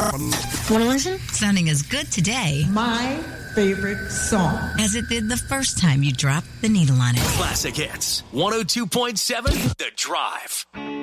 Want to listen? Sounding as good today My favorite song. as it did the first time you dropped the needle on it. Classic hits. 102.7 The Drive.